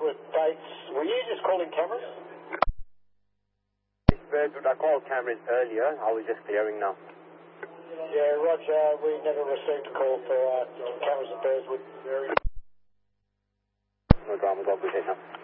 with dates. Were you just calling cameras? Birdwood, I called cameras earlier. I was just clearing now. Yeah, Roger. We never received a call for cameras at Birdwood. No drama, got good now.